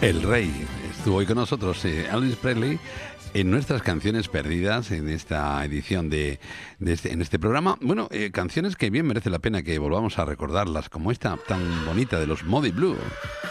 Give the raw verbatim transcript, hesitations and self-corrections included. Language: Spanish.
El rey estuvo hoy con nosotros, eh, Elvis Presley, en nuestras canciones perdidas en esta edición de, de este, en este programa. Bueno, eh, canciones que bien merece la pena que volvamos a recordarlas, como esta tan bonita de los Moody Blues.